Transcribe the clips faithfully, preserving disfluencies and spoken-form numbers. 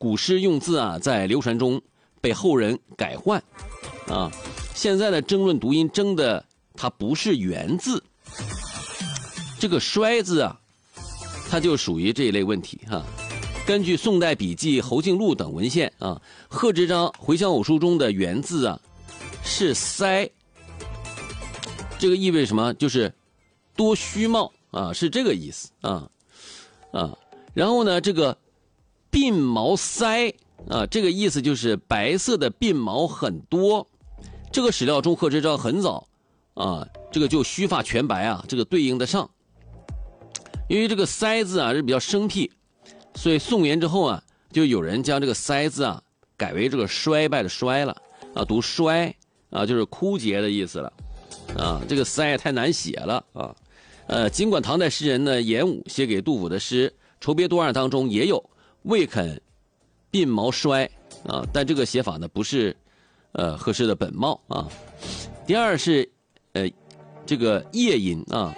古诗用字啊，在流传中被后人改换，啊，现在的争论读音争的它不是原字，这个衰字啊，它就属于这一类问题哈、啊。根据宋代笔记、侯敬录等文献啊，贺知章《回乡偶书》中的原字啊是塞，这个意味着什么？就是多虚貌啊，是这个意思啊啊。然后呢，这个鬓毛塞啊，这个意思就是白色的鬓毛很多。这个史料中，贺知章很早啊，这个就须发全白啊，这个对应得上。因为这个塞字啊是比较生僻，所以宋元之后啊，就有人将这个塞字啊改为这个衰败的衰了啊，读衰啊，就是枯竭的意思了啊。这个塞太难写了啊。呃，尽管唐代诗人呢严武写给杜甫的诗《愁别多二》当中也有未肯鬓毛衰啊，但这个写法呢不是呃合适的本貌啊。第二是呃这个夜音啊。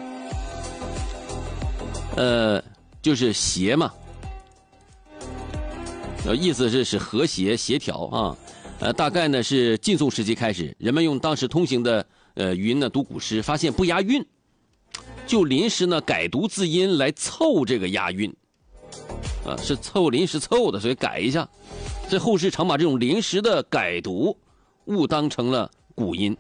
呃，就是协嘛，呃，意思是是和谐协调啊，呃，大概呢是晋宋时期开始，人们用当时通行的呃语音呢读古诗，发现不押韵，就临时呢改读字音来凑这个押韵，啊，是凑临时凑的，所以改一下，所以后世常把这种临时的改读误当成了古音。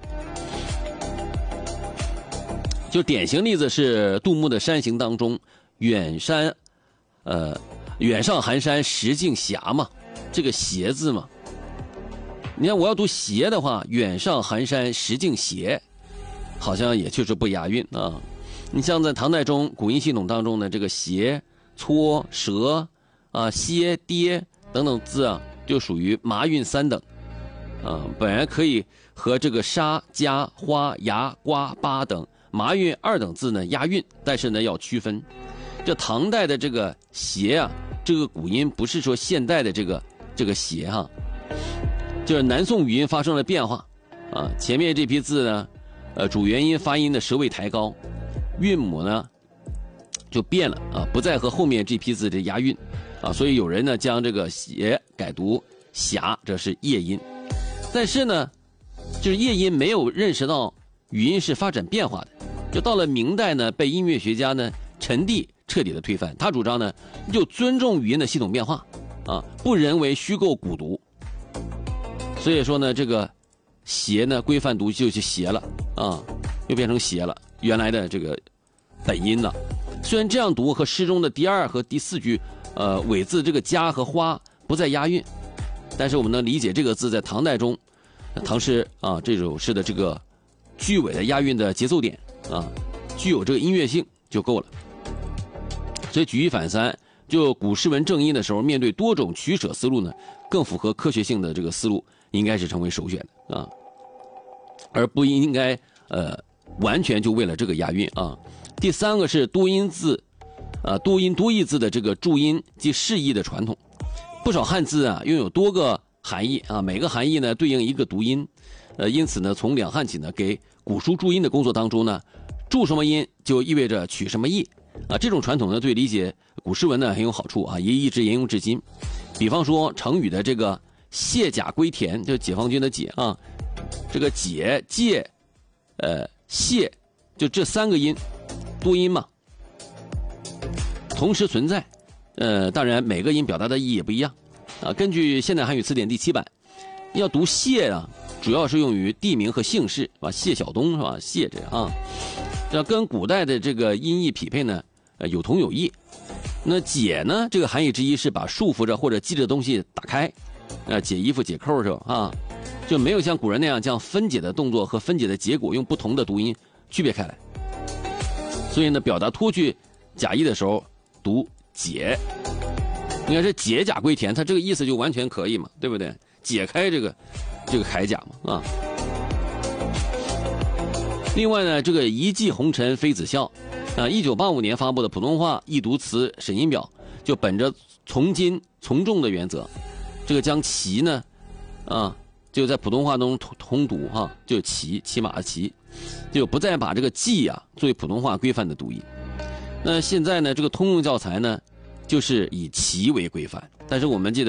就典型例子是杜牧的《山行》当中。远山，呃，远上寒山石径斜嘛，这个斜字嘛。你看我要读斜的话，远上寒山石径斜，好像也确实不押韵啊。你像在唐代中古音系统当中呢，这个斜、搓、舌啊、歇、跌等等字啊，就属于麻韵三等啊。本来可以和这个沙、加、花、牙、瓜、巴等麻韵二等字呢押韵，但是呢要区分。这唐代的这个斜啊，这个古音不是说现代的这个这个斜哈，就是南宋语音发生了变化啊。前面这批字呢，呃，主元音发音的舌位抬高，韵母呢就变了啊，不再和后面这批字的押韵啊，所以有人呢将这个斜改读霞，这是夜音。但是呢，就是夜音没有认识到语音是发展变化的，就到了明代呢，被音乐学家呢陈第彻底的推翻。他主张呢，就尊重语音的系统变化，啊，不人为虚构古读。所以说呢，这个斜呢规范读就是斜了啊，又变成斜了，原来的这个本音了。虽然这样读和诗中的第二和第四句，呃，尾字这个家和花不再押韵，但是我们能理解这个字在唐代中，唐诗啊这首诗的这个句尾的押韵的节奏点啊，具有这个音乐性就够了。所以举一反三，就古诗文正音的时候，面对多种取舍思路呢，更符合科学性的这个思路，应该是成为首选的啊，而不应该呃完全就为了这个押韵啊。第三个是多音字，啊多音多义字的这个注音及释义的传统，不少汉字啊拥有多个含义啊，每个含义呢对应一个读音，呃，因此呢，从两汉起呢，给古书注音的工作当中呢，注什么音就意味着取什么义啊，这种传统呢对理解古诗文呢很有好处啊，也一直沿用至今。比方说成语的这个卸甲归田，就是解放军的解啊，这个解、借、呃卸，就这三个音，多音嘛，同时存在。呃，当然每个音表达的意义也不一样啊。根据现代汉语词典第七版，要读谢啊，主要是用于地名和姓氏，是吧？谢晓东是吧？谢这啊，这跟古代的这个音译匹配呢，呃，有同有异。那解呢，这个含义之一是把束缚着或者系着的东西打开，呃，解衣服、解扣是吧？啊，就没有像古人那样将分解的动作和分解的结果用不同的读音区别开来。所以呢，表达脱去甲衣的时候读解，你看这解甲归田，它这个意思就完全可以嘛，对不对？解开这个这个铠甲嘛，啊。另外呢，这个一骑红尘妃子笑啊，一九八五年发布的普通话易读词审音表，就本着从轻从重的原则，这个将骑呢，啊，就在普通话中通通读哈、啊，就骑骑马的骑，就不再把这个骑啊作为普通话规范的读音。那现在呢，这个通用教材呢，就是以骑为规范，但是我们记得。